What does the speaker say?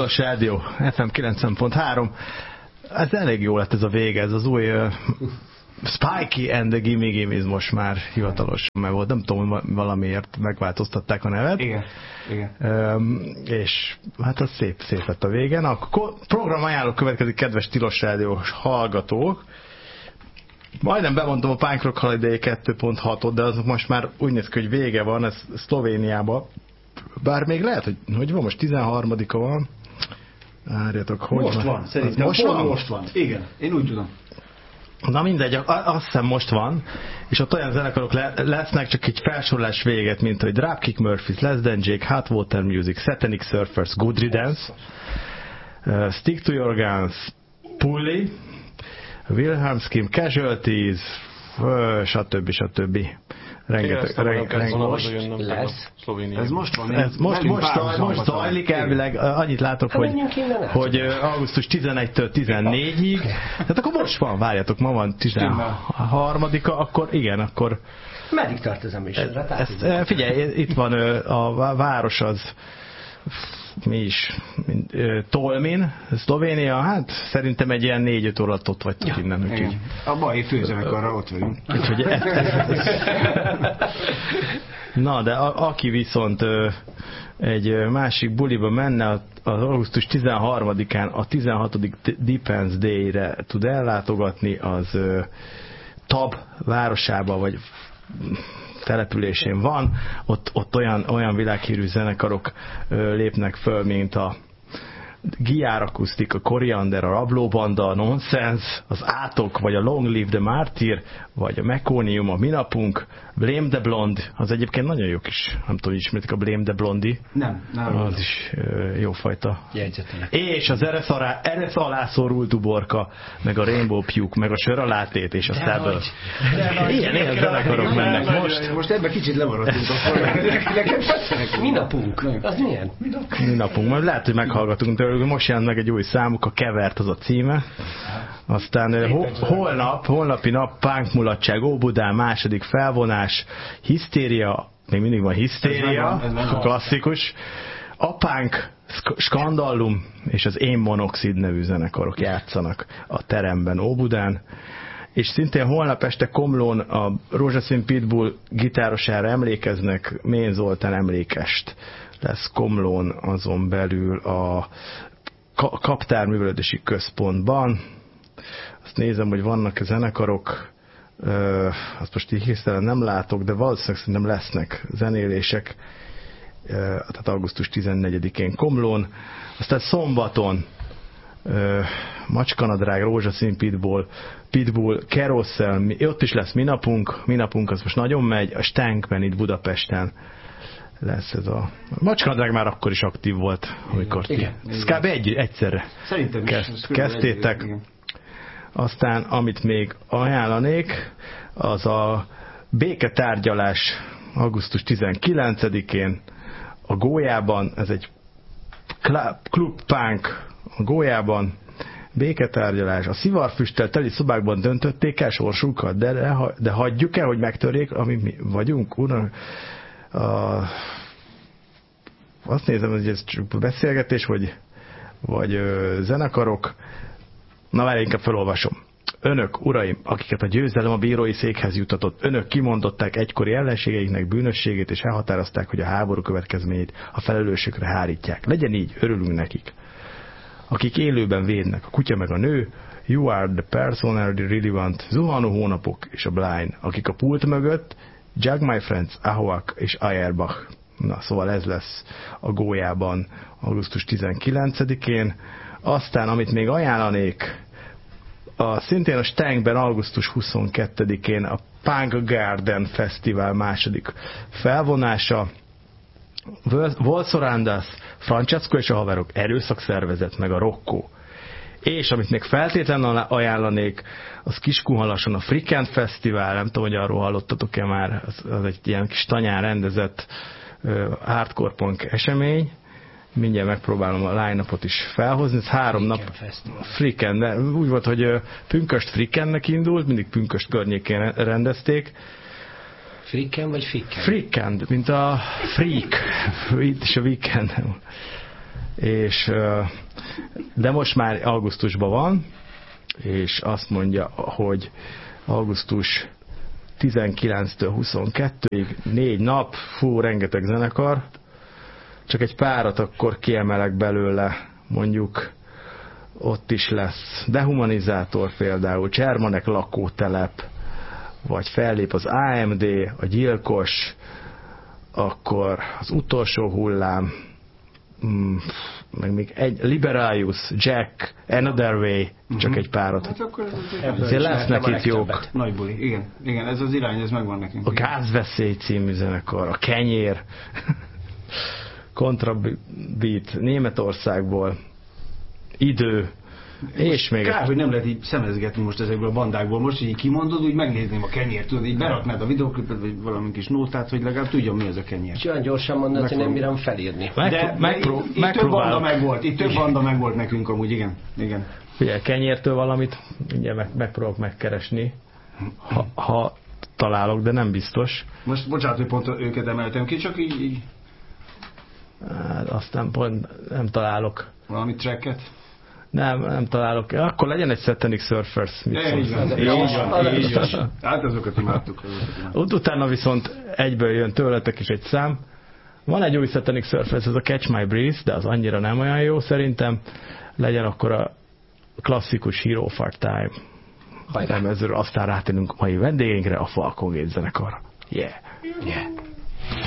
Tilos Rádió, FM 90.3. Ez elég jó lett ez a vége, ez az új Spikey and the Gimme Gimmes most már hivatalos, mert volt, nem tudom, valamiért megváltoztatták a nevet. Igen. És hát az szép lett a végen. A program ajánló következik, kedves Tilos Rádiós hallgatók. Majdnem bemondtam a Punk Rock Holiday 2.6-ot, de azok most már úgy néz ki, hogy vége van, ez Szlovéniában. Bár még lehet, hogy van, most 13-a van. Várjatok, hogy most van, szerintem. Most van. Igen, én úgy tudom. Na mindegy, azt hiszem most van, és ott olyan zenekarok lesznek, csak egy felsorolás véget, mint hogy Dropkick Murphys, Less Than Jake, Hot Water Music, Satanic Surfers, Good Riddance, Stick to Your Guns, Pulley, Wilhelm Scream, Casualties, stb. Rengeteg. Ez most van. Ez most zajlik elvileg. Annyit látok, hogy augusztus 11-től 14-ig. Tehát akkor most van, várjatok, ma van 13-a, akkor igen, akkor... Meddig tart ez a műsor? Figyelj, itt van a város az... Mi is? Tolmin, Szlovénia, hát szerintem egy ilyen 4-5 óra ott vagytok innen. Úgyhogy... A baj főzenekarra ott vagyunk. Na, de aki viszont egy másik buliba menne az augusztus 13-án a 16. Depends Day-re tud ellátogatni, az Tab városába, vagy településén van, ott olyan világhírű zenekarok lépnek föl, mint a Giár Akusztik, a Koriander, a Rablóbanda, a Nonsense, az Átok, vagy a Long Live the Martyr, vagy a Meconium, a Minapunk, Blame the Blonde, az egyébként nagyon jó kis, nem tudom, ismertek a Blame the Blondie. Nem. Az is jófajta. Jegyzetenek. És az Eresz alá szorult uborka, meg a Rainbow Puke, meg a Sör alátét, és a Stable. Ilyen zenekarok mennek most. Most ebben kicsit lemaradtunk akkor. Nekem Minapunk. Az milyen? Minapunk. Majd lehet, hogy meghallgatunk tőlük. Most jelent meg egy új számuk, a Kevert az a címe. Aztán holnapi nap Punk mulatság Óbudán, második felvonás, Hisztéria, még mindig van Hisztéria, a klasszikus, a Punk, Skandallum és az Én Monoxid nevű zenekarok játszanak a teremben Óbudán. És szintén holnap este Komlón a Rózsaszín Pitbull gitárosára emlékeznek, Mén Zoltán emlékest lesz Komlón, azon belül a Kaptár Művelődési Központban. Azt nézem, hogy vannak a zenekarok, azt most így hirtelen nem látok, de valószínűleg szerintem lesznek zenélések, tehát augusztus 14-én Komlón. Aztán szombaton Macskanadrág, Rózsaszín Pitbull, Carousel, ott is lesz Minapunk az most nagyon megy, a Stankben itt Budapesten lesz ez a... Macskanadrág már akkor is aktív volt, amikor ti. Ez kb. Egyszerre kezdtétek. Aztán, amit még ajánlanék, az a béketárgyalás augusztus 19-én a Gólyában, ez egy klub punk a Gólyában, béketárgyalás. A szivarfüsttel teli szobákban döntötték el sorsunkat, de hagyjuk el, hogy megtörjék, ami mi vagyunk, uram. Azt nézem, hogy ez csak beszélgetés, vagy zenekarok. Na várj, inkább felolvasom. Önök, uraim, akiket a győzelem a bírói székhez jutatott, önök kimondották egykori ellenségeiknek bűnösségét, és elhatározták, hogy a háború következményét a felelősökre hárítják. Legyen így, örülünk nekik. Akik élőben védnek, a kutya meg a nő, You Are the Personally Relevant, Zuhanó hónapok és a Blind, akik a pult mögött, Jug My Friends, Ahoak és Ayerbach. Na, szóval ez lesz a Gólyában augusztus 19-én. Aztán, amit még ajánlanék, szintén a Stankben augusztus 22-én a Punk Garden Fesztivál második felvonása. Volsorandas, Francesco és a haverok, erőszakszervezet, meg a Rocco. És amit még feltétlenül ajánlanék, az Kiskunhalason a Freakend Fesztivál, nem tudom, hogy arról hallottatok-e már, az egy ilyen kis tanyán rendezett hardcore punk esemény. Mindjárt megpróbálom a line-upot is felhozni. Ez 3 nap Freakend, de úgy volt, hogy Pünköst Freakendnek indult, mindig Pünköst környékén rendezték. Freakend vagy Freakend? Freakend, mint a freak, itt is a weekend. és de most már augusztusban van, és azt mondja, hogy augusztus 19-től 22-ig 4 nap, rengeteg zenekar, csak egy párat akkor kiemelek belőle, mondjuk ott is lesz Dehumanizátor például, Csermanek lakótelep, vagy fellép az AMD, a Gyilkos, akkor az Utolsó hullám, meg még egy Liberalius, Jack, Another Way, csak egy párat. Hát akkor ezért lesznek itt jók. Nagy buli, igen, ez az irány, ez megvan nekünk. A Gázveszély című zenekar, a Kenyér, Contrabeat Németországból, Idő, és még... Kár, hogy nem lehet így szemezgetni most ezekből a bandákból. Most, hogy így kimondod, úgy megnézném a Kenyért, tudod, így beraknád a videóklipet, vagy valami kis nótát, hogy legalább tudjam, mi ez a Kenyér. És olyan gyorsan mondod, hogy nem bírom felírni. Itt több banda megvolt, itt több banda megvolt nekünk amúgy, igen. Ugye, Kenyértől valamit mindjárt megpróbálok megkeresni, ha találok, de nem biztos. Most bocsánat, hogy pont őket emeltem ki, csak így... Hát, azt nem találok. Valami tracket? Nem találok. Akkor legyen egy Satanic Surfers. Így van. Hát azokat imádtuk. Utána viszont egyből jön tőletek is egy szám. Van egy új Satanic Surfers, ez a Catch My Breath, de az annyira nem olyan jó szerintem. Legyen akkor a klasszikus Hero of Our Time. Ezzel aztán rátérünk a mai vendégeinkre, a Falcon Gate zenekarra. Yeah.